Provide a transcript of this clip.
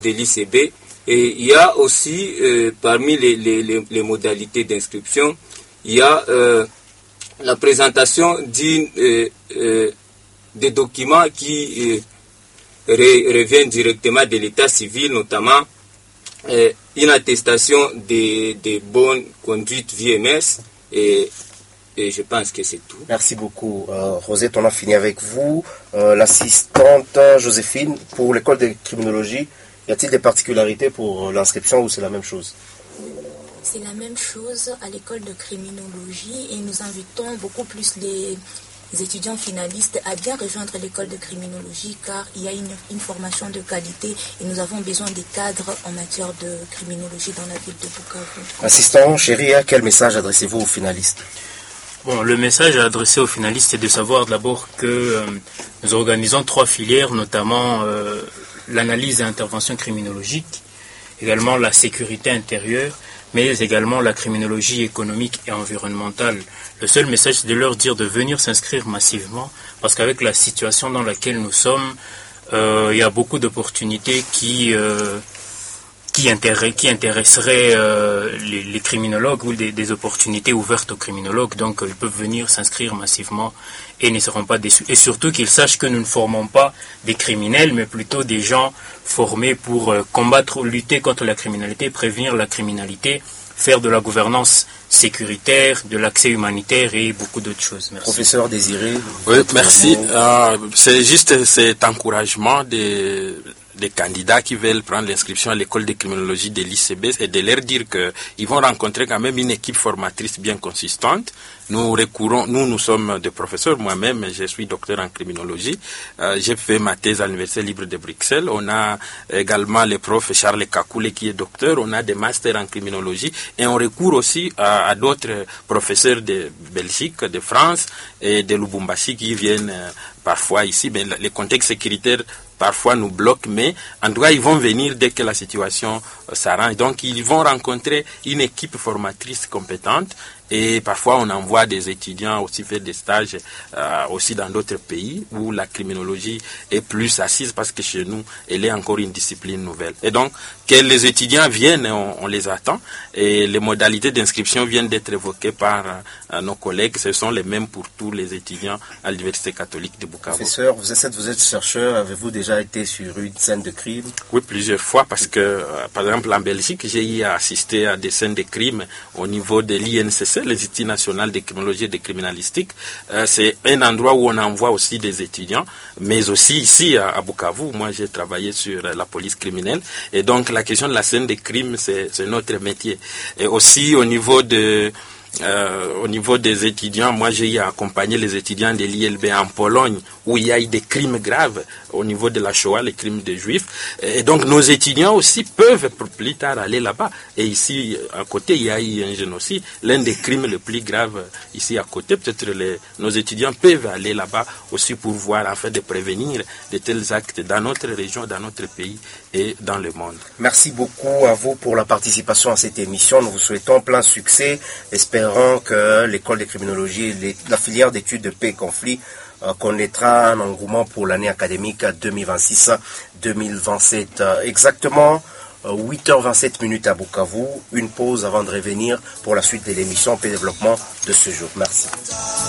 de l'ICB. Et il y a aussi, parmi les modalités d'inscription, il y a la présentation des documents qui reviennent directement de l'état civil, notamment une attestation de bonne conduite VMS, et je pense que c'est tout. Merci beaucoup. Rosette, on a fini avec vous. L'assistante Joséphine, pour l'école de criminologie, y a-t-il des particularités pour l'inscription ou c'est la même chose? C'est la même chose à l'école de criminologie et nous invitons beaucoup plus les étudiants finalistes à bien rejoindre l'école de criminologie car il y a une formation de qualité et nous avons besoin des cadres en matière de criminologie dans la ville de Bukavu. Assistant Chéria, quel message adressez-vous aux finalistes? Bon, le message adressé aux finalistes est de savoir d'abord que nous organisons 3 filières, notamment l'analyse et intervention criminologique, également la sécurité intérieure, mais également la criminologie économique et environnementale. Le seul message, c'est de leur dire de venir s'inscrire massivement, parce qu'avec la situation dans laquelle nous sommes, il y a beaucoup d'opportunités qui intéresseraient les criminologues ou des opportunités ouvertes aux criminologues. Donc ils peuvent venir s'inscrire massivement et ne seront pas déçus. Et surtout qu'ils sachent que nous ne formons pas des criminels, mais plutôt des gens formés pour combattre, lutter contre la criminalité, prévenir la criminalité, faire de la gouvernance sécuritaire, de l'accès humanitaire et beaucoup d'autres choses. Merci. Professeur Désiré. Oui, merci. C'est juste cet encouragement des candidats qui veulent prendre l'inscription à l'école de criminologie de l'ICB et de leur dire qu'ils vont rencontrer quand même une équipe formatrice bien consistante. Nous sommes des professeurs, moi-même, je suis docteur en criminologie. J'ai fait ma thèse à l'Université libre de Bruxelles. On a également le prof Charles Kakoulé qui est docteur. On a des masters en criminologie et on recourt aussi à d'autres professeurs de Belgique, de France et de Lubumbashi qui viennent parfois ici. Mais le contexte sécuritaire parfois nous bloque, mais en tout cas, ils vont venir dès que la situation s'arrange. Donc, ils vont rencontrer une équipe formatrice compétente et parfois, on envoie des étudiants aussi faire des stages aussi dans d'autres pays où la criminologie est plus assise parce que chez nous, elle est encore une discipline nouvelle. Et donc, que les étudiants viennent, on les attend et les modalités d'inscription viennent d'être évoquées par nos collègues. Ce sont les mêmes pour tous les étudiants à l'Université catholique de Bukavu. Professeur, vous êtes chercheur, avez-vous déjà été sur une scène de crime? Oui, plusieurs fois parce que, par exemple, en Belgique, j'ai assisté à des scènes de crime au niveau de l'INCC, l'Institut national de criminologie et de criminalistique. C'est un endroit où on envoie aussi des étudiants, mais aussi ici à Bukavu. Moi, j'ai travaillé sur la police criminelle et donc la question de la scène de crime, c'est notre métier. Et aussi au niveau des étudiants, moi j'ai accompagné les étudiants de l'ILB en Pologne où il y a eu des crimes graves au niveau de la Shoah, les crimes des Juifs. Et donc nos étudiants aussi peuvent plus tard aller là-bas. Et ici à côté, il y a eu un génocide, l'un des crimes les plus graves ici à côté. Peut-être nos étudiants peuvent aller là-bas aussi pour voir, afin de prévenir de tels actes dans notre région, dans notre pays et dans le monde. Merci beaucoup à vous pour la participation à cette émission. Nous vous souhaitons plein succès. Espérons que l'école de criminologie, la filière d'études de paix et conflit connaîtra un engouement pour l'année académique 2026-2027. Exactement 8h27 à Bukavu. Une pause avant de revenir pour la suite de l'émission Paix et Développement de ce jour. Merci.